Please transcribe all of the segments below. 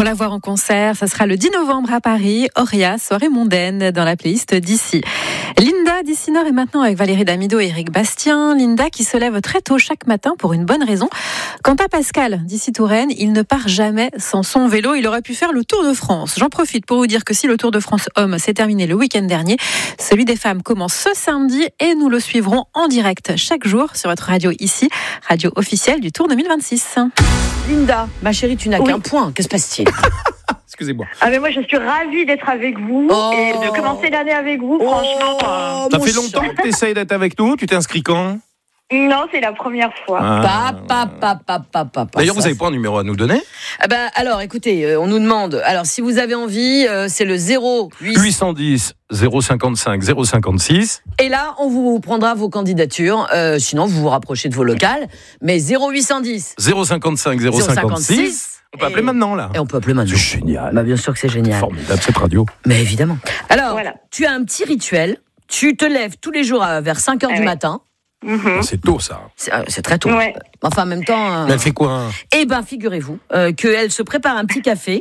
la voir en concert, ça sera le 10 novembre à Paris. Auria, soirée mondaine dans la playlist d'ici. Linda d'ici Nord est maintenant avec Valérie Damido et Eric Bastien. Linda qui se lève très tôt chaque matin pour une bonne raison. Quant à Pascal d'ici Touraine, il ne part jamais sans son vélo. Il aurait pu faire le Tour de France. J'en profite pour vous dire que si le Tour de France homme s'est terminé le week-end dernier, celui des femmes commence ce samedi et nous le suivrons en direct chaque jour sur votre radio ici, radio officielle du Tour 2026. Linda, ma chérie, tu n'as qu'un point. Que se passe-t-il ? Excusez-moi. Ah mais moi je suis ravie d'être avec vous et de commencer l'année avec vous, franchement. Ça fait longtemps que tu essayes d'être avec nous. Tu t'es inscrit quand ? Non, c'est la première fois. D'ailleurs, vous n'avez pas un numéro à nous donner ? Alors, écoutez, on nous demande. Alors, si vous avez envie, c'est le 0810 055 056. Et là, on vous prendra vos candidatures. Sinon, vous vous rapprochez de vos locales. Mais 0810 055 056. On peut appeler maintenant, là. Et on peut appeler maintenant. C'est génial. Bien sûr que c'est génial. Formidable, cette radio. Mais évidemment. Alors, Voilà. Tu as un petit rituel. Tu te lèves tous les jours vers 5h du matin. C'est tôt, ça. C'est très tôt. Ouais. Enfin, en même temps... Mais elle fait quoi ? Eh bien, figurez-vous qu'elle se prépare un petit café.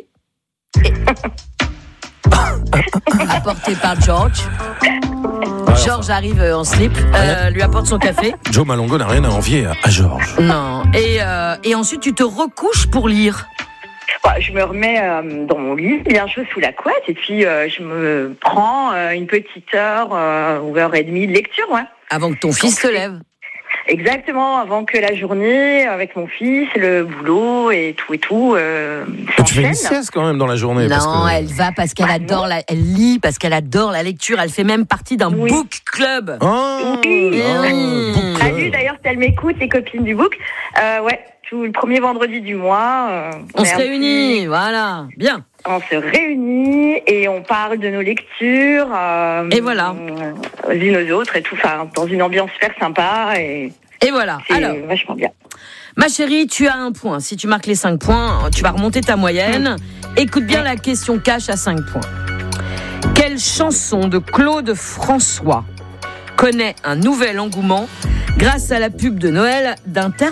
Apporté par George. George arrive en slip, lui apporte son café. Joe Malongo n'a rien à envier à George. Non. Et ensuite, tu te recouches pour lire. Je me remets dans mon lit, bien chaud sous la couette, et puis je me prends une petite heure ou heure et demie de lecture, ouais. Avant que ton fils se lève. Exactement, avant que la journée, avec mon fils, le boulot et tout, Tu fais une s'enchaîne. sieste quand même dans la journée. Non, elle va parce qu'elle adore elle lit, parce qu'elle adore la lecture. Elle fait même partie d'un book club. Oh, Oui. book club. Salut, d'ailleurs, si elle m'écoute, les copines du book. Ouais, tout le premier vendredi du mois. On se réunit, voilà. Bien. On se réunit et on parle de nos lectures. Et voilà. Unes aux autres et tout, enfin, dans une ambiance super sympa et voilà. c'est Alors, vachement bien. ma chérie, tu as un point. Si tu marques les 5 points, tu vas remonter ta moyenne. Écoute bien la question cash à 5 points. Quelle chanson de Claude François connaît un nouvel engouement grâce à la pub de Noël d'Intermarché ?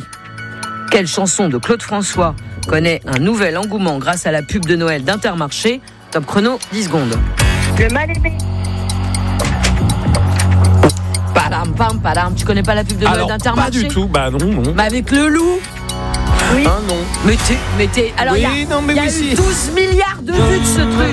Quelle chanson de Claude François connaît un nouvel engouement grâce à la pub de Noël d'Intermarché ? Top chrono, 10 secondes. Le mal aimé. Padam, pam, padam. Tu connais pas la pub de Noël Alors, d'Intermarché ? pas du tout. Bah non. Bah avec le loup. Oui. Ah non. Mais t'es... Alors, Oui, il y a, non, mais y a oui, eu si. 12 milliards de vues de ce truc.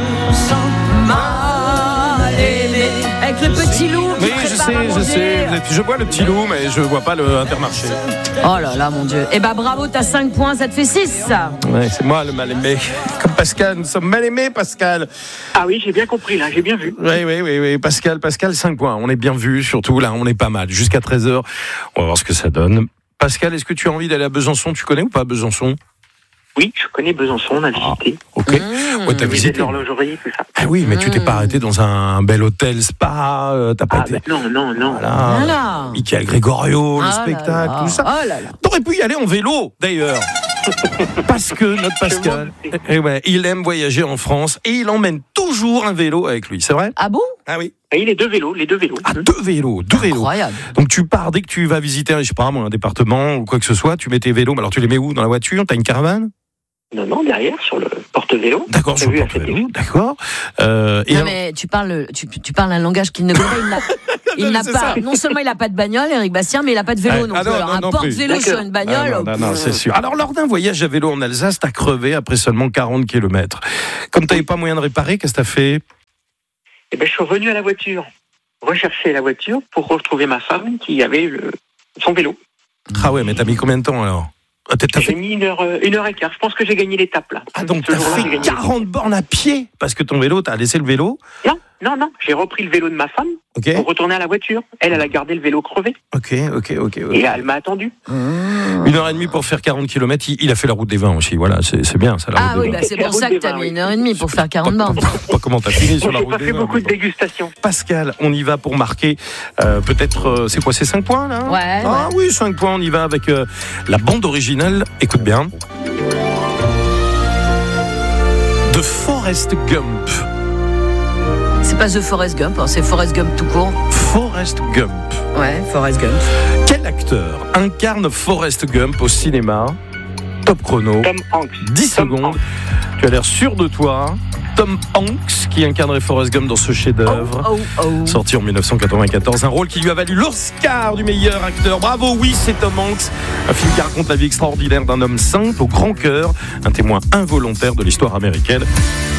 Mal aimé. Avec le petit loup qui Oui, prépare à je manger. sais. Je vois le petit loup, mais je vois pas le Intermarché. Oh là là, mon Dieu. Eh ben bravo, t'as 5 points, ça te fait 6. Ouais, c'est moi le mal aimé. Comme Pascal, nous sommes mal aimés, Pascal. Ah oui, j'ai bien compris, là, j'ai bien vu. Oui. Pascal, 5 points. On est bien vu, surtout là, on est pas mal. Jusqu'à 13h, on va voir ce que ça donne. Pascal, est-ce que tu as envie d'aller à Besançon ? Tu connais ou pas Besançon ? Oui, je connais Besançon, on a visité. Ok. Ouais, t'as visité. L'horlogerie, tout ça. Ah oui, mais tu t'es pas arrêté dans un bel hôtel spa, t'as pas été... Non. Voilà. Michael Gregorio, le Ah spectacle, là là. tout ça. Oh là là. T'aurais pu y aller en vélo, d'ailleurs. Parce que notre Pascal, il aime voyager en France et il emmène toujours un vélo avec lui, c'est vrai ? Ah bon ? Ah oui. Et les deux vélos. Ah, deux vélos. Incroyable. Donc tu pars dès que tu vas visiter, je sais pas, un département ou quoi que ce soit, tu mets tes vélos, mais alors tu les mets où ? Dans la voiture ? T'as une caravane ? Non, derrière, sur le porte-vélo. D'accord, sur le porte-vélo, d'accord. Mais tu parles un langage qu'il ne connaît pas. Il n'a C'est pas. ça. Non seulement il n'a pas de bagnole, Eric Bastien, mais il n'a pas de vélo non plus. Alors, un porte-vélo sur une bagnole. Non, c'est sûr. Alors, lors d'un voyage à vélo en Alsace, t'as crevé après seulement 40 km. Comme t'avais pas moyen de réparer, qu'est-ce que t'as fait ? Eh ben, je suis revenu à la voiture, rechercher la voiture pour retrouver ma femme qui avait son vélo. Ah ouais, mais t'as mis combien de temps alors ? J'ai mis une heure et quart. Je pense que j'ai gagné l'étape là. Ah donc Ce t'as jour-là, j'ai fait gagné 40 bornes à pied parce que ton vélo, t'as laissé le vélo ? Non. J'ai repris le vélo de ma femme pour retourner à la voiture. Elle a gardé le vélo crevé. Ok. Et elle m'a attendu. 1h30 pour faire 40 km. Il a fait la route des vins aussi. Voilà, c'est bien ça. La route des vins. C'est pour ça que t'as mis 1h30 pour faire 40 bornes. Pas comment t'as fini sur la J'ai route pas des fait vins. beaucoup de dégustation. Pascal, on y va pour marquer peut-être, c'est quoi, c'est 5 points là ? Ouais. Ah oui, 5 points, on y va avec la bande originale. Écoute bien. De Forrest Gump. C'est pas The Forrest Gump, c'est Forrest Gump tout court. Forrest Gump. Ouais, Forrest Gump. Quel acteur incarne Forrest Gump au cinéma ? Top chrono. Tom Hanks. 10 Tom secondes. Hanks. Tu Tu as l'air sûr de toi. Tom Hanks qui incarnerait Forrest Gump dans ce chef-d'œuvre, sorti en 1994, un rôle qui lui a valu l'Oscar du meilleur acteur. Bravo, oui, c'est Tom Hanks, un film qui raconte la vie extraordinaire d'un homme simple au grand cœur, un témoin involontaire de l'histoire américaine.